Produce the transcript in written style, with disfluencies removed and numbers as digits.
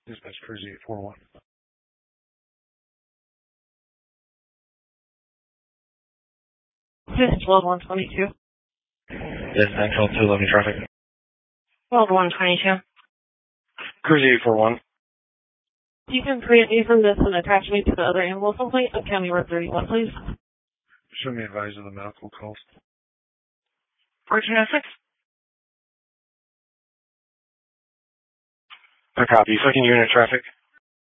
Dispatch Cruise 841. This is World 122. This is 912-211 traffic. World 122. Cruise 841. You can create me from this and attach me to the other animal complaint of County Road 31, please. Show me advise of the medical calls. 1406. A copy. Second unit traffic.